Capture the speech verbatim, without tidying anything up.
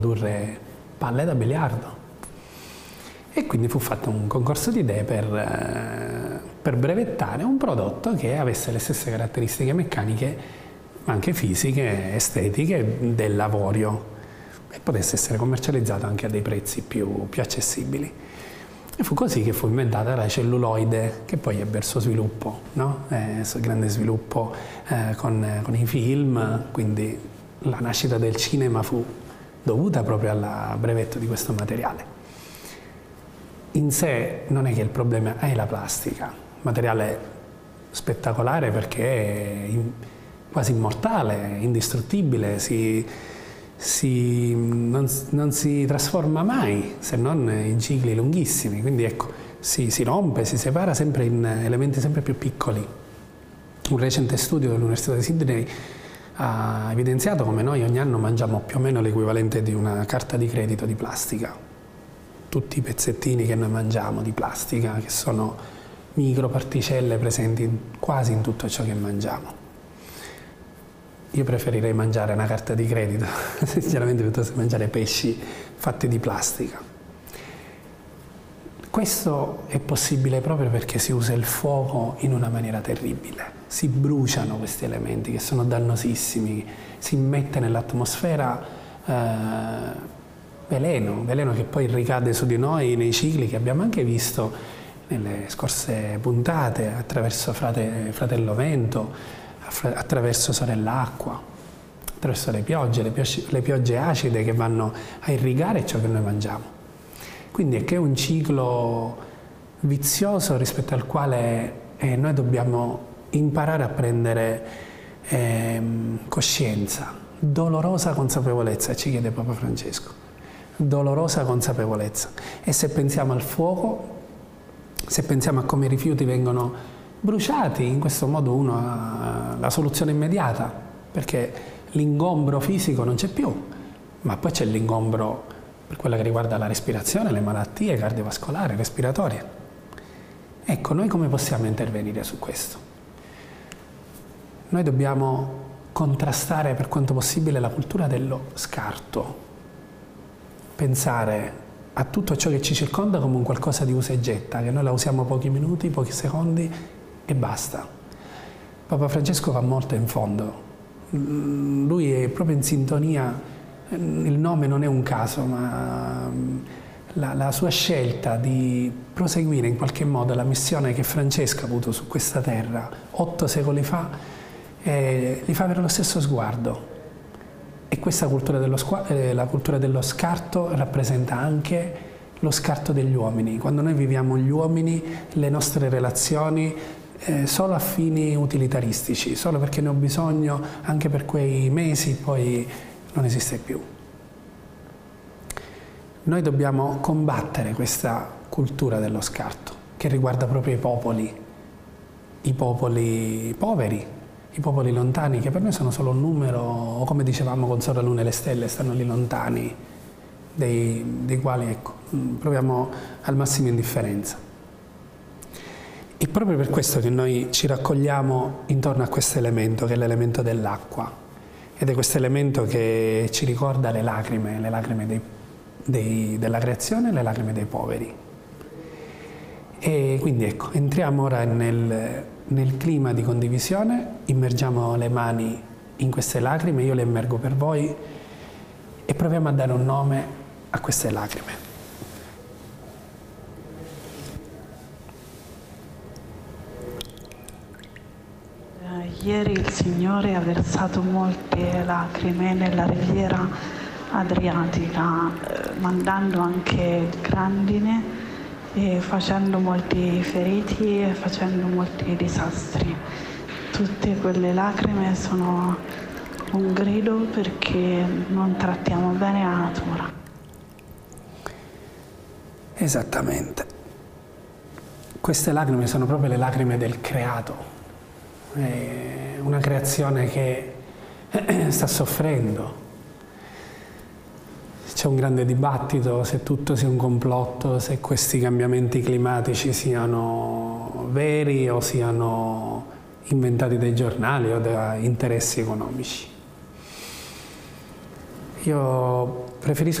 produrre palle da biliardo. E quindi fu fatto un concorso di idee per, eh, per brevettare un prodotto che avesse le stesse caratteristiche meccaniche, ma anche fisiche, estetiche dell'avorio e potesse essere commercializzato anche a dei prezzi più, più accessibili. E fu così che fu inventata la celluloide, che poi ebbe il suo sviluppo, no? eh, il suo grande sviluppo eh, con, con i film, quindi la nascita del cinema fu dovuta proprio al brevetto di questo materiale. In sé non è che il problema è la plastica, materiale spettacolare perché è in, quasi immortale, indistruttibile, si, si, non, non si trasforma mai se non in cicli lunghissimi, quindi ecco, si, si rompe, si separa sempre in elementi sempre più piccoli. Un recente studio dell'Università di Sydney ha evidenziato come noi ogni anno mangiamo più o meno l'equivalente di una carta di credito di plastica. Tutti i pezzettini che noi mangiamo di plastica, che sono microparticelle presenti in, quasi in tutto ciò che mangiamo. Io preferirei mangiare una carta di credito, sinceramente, piuttosto che mangiare pesci fatti di plastica. Questo è possibile proprio perché si usa il fuoco in una maniera terribile. Si bruciano questi elementi che sono dannosissimi, si immette nell'atmosfera eh, veleno, veleno che poi ricade su di noi nei cicli che abbiamo anche visto nelle scorse puntate, attraverso frate, Fratello Vento, attraverso Sorella Acqua, attraverso le piogge, le piogge, le piogge acide che vanno a irrigare ciò che noi mangiamo. Quindi è che è un ciclo vizioso rispetto al quale eh, noi dobbiamo imparare a prendere eh, coscienza, dolorosa consapevolezza, ci chiede Papa Francesco, dolorosa consapevolezza. E se pensiamo al fuoco, se pensiamo a come i rifiuti vengono bruciati, in questo modo uno ha la soluzione immediata, perché l'ingombro fisico non c'è più, ma poi c'è l'ingombro per quello che riguarda la respirazione, le malattie cardiovascolari, respiratorie. Ecco, noi come possiamo intervenire su questo? Noi dobbiamo contrastare per quanto possibile la cultura dello scarto, pensare a tutto ciò che ci circonda come un qualcosa di usa e getta, che noi la usiamo pochi minuti, pochi secondi e basta. Papa Francesco va molto in fondo, lui è proprio in sintonia. Il nome non è un caso, ma la, la sua scelta di proseguire in qualche modo la missione che Francesco ha avuto su questa terra otto secoli fa, eh, gli fa avere lo stesso sguardo. E questa cultura dello, eh, la cultura dello scarto rappresenta anche lo scarto degli uomini. Quando noi viviamo gli uomini, le nostre relazioni eh, solo a fini utilitaristici, solo perché ne ho bisogno anche per quei mesi, poi non esiste più. Noi dobbiamo combattere questa cultura dello scarto che riguarda proprio i popoli, i popoli poveri, i popoli lontani, che per noi sono solo un numero, o come dicevamo con Sora Luna e le stelle, stanno lì lontani, dei, dei quali ecco, proviamo al massimo indifferenza. E proprio per questo che noi ci raccogliamo intorno a questo elemento, che è l'elemento dell'acqua. Ed è questo elemento che ci ricorda le lacrime, le lacrime dei, dei, della creazione e le lacrime dei poveri. E quindi ecco, entriamo ora nel, nel clima di condivisione, immergiamo le mani in queste lacrime, io le immergo per voi e proviamo a dare un nome a queste lacrime. Ieri il Signore ha versato molte lacrime nella riviera adriatica, eh, mandando anche grandine e facendo molti feriti e facendo molti disastri. Tutte quelle lacrime sono un grido perché non trattiamo bene la natura. Esattamente. Queste lacrime sono proprio le lacrime del creato. È una creazione che sta soffrendo. C'è un grande dibattito se tutto sia un complotto, se questi cambiamenti climatici siano veri o siano inventati dai giornali o da interessi economici. Io preferisco